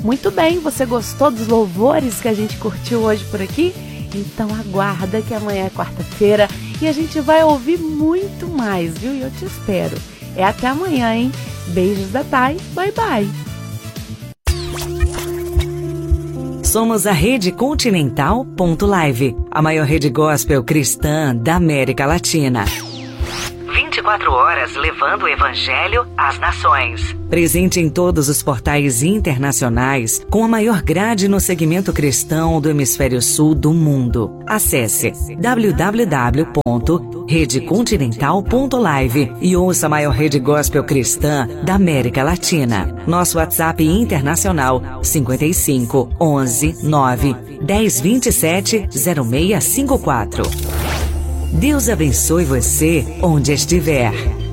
Muito bem, você gostou dos louvores que a gente curtiu hoje por aqui? Então aguarda que amanhã é quarta-feira e a gente vai ouvir muito mais, viu? E eu te espero. É até amanhã, hein? Beijos da Thay, bye bye. Somos a Rede Continental.live, a maior rede gospel cristã da América Latina. 24 horas levando o Evangelho às nações. Presente em todos os portais internacionais, com a maior grade no segmento cristão do hemisfério sul do mundo. Acesse www.redecontinental.live e ouça a maior rede gospel cristã da América Latina. Nosso WhatsApp internacional 55 11 9 10 27 0654. Deus abençoe você onde estiver.